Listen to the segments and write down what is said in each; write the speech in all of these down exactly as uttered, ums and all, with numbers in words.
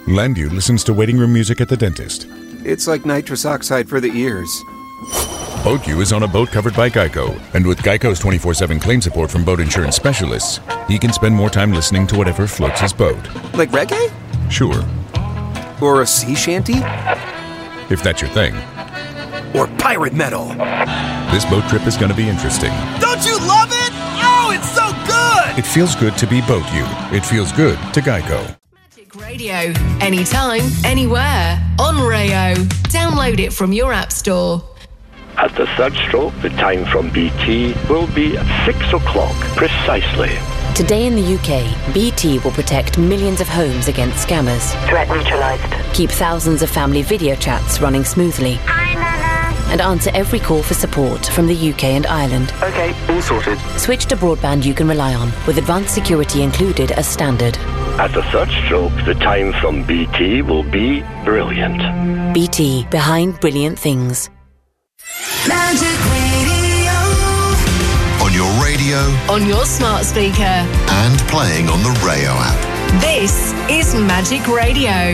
Landu listens to waiting room music at the dentist. It's like nitrous oxide for the ears. BoatU is on a boat covered by Geico, and with Geico's twenty-four seven claim support from boat insurance specialists, he can spend more time listening to whatever floats his boat. Like reggae? Sure. Or a sea shanty? If that's your thing. Or pirate metal. This boat trip is going to be interesting. Don't you love it? Oh, it's so good! It feels good to be BoatU. It feels good to Geico. Magic Radio. Anytime, anywhere. On Rayo. Download it from your app store. At the third stroke, the time from B T will be six o'clock precisely. Today in the U K, B T will protect millions of homes against scammers. Threat neutralised. Keep thousands of family video chats running smoothly. Hi, Nana. And answer every call for support from the U K and Ireland. Okay, all sorted. Switch to broadband you can rely on, with advanced security included as standard. At the third stroke, the time from B T will be brilliant. B T, behind brilliant things. Magic Radio. On your radio. On your smart speaker. And playing on the Rayo app. This is Magic Radio.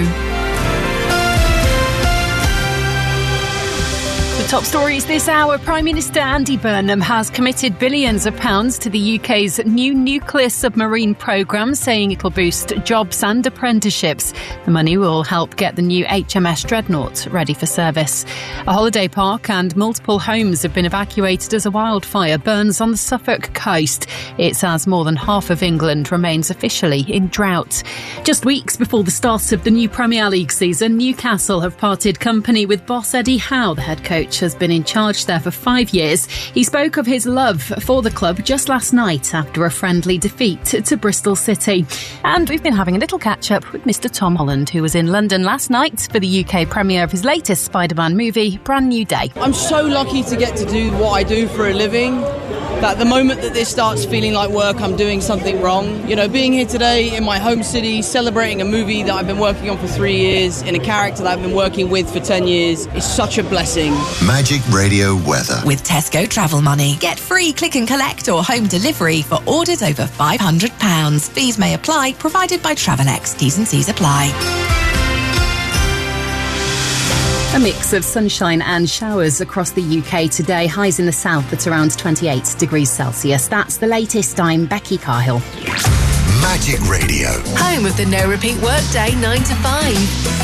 The top stories this hour. Prime Minister Andy Burnham has committed billions of pounds to the U K's new nuclear submarine programme, saying it'll boost jobs and apprenticeships. The money will help get the new H M S Dreadnought ready for service. A holiday park and multiple homes have been evacuated as a wildfire burns on the Suffolk coast. It's as more than half of England remains officially in drought. Just weeks before the start of the new Premier League season, Newcastle have parted company with boss Eddie Howe. The head coach has been in charge there for five years. He spoke of his love for the club just last night after a friendly defeat to Bristol City. And we've been having a little catch-up with Mister Tom Holland, who was in London last night for the U K premiere of his latest Spider-Man movie, Brand New Day. I'm so lucky to get to do what I do for a living, that the moment that this starts feeling like work, I'm doing something wrong. You know, being here today in my home city, celebrating a movie that I've been working on for three years, in a character that I've been working with for ten years, is such a blessing. Magic Radio weather. With Tesco Travel Money. Get free click and collect or home delivery for orders over five hundred pounds. Fees may apply, provided by Travelex. T's and C's apply. A mix of sunshine and showers across the U K today. Highs in the south at around twenty-eight degrees Celsius. That's the latest. I'm Becky Carhill. Magic Radio. Home of the no repeat workday nine to five.